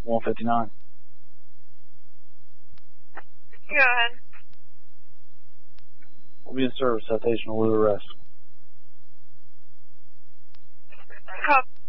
159. Go ahead. We'll be in service. Citation of lieu arrest. Copy.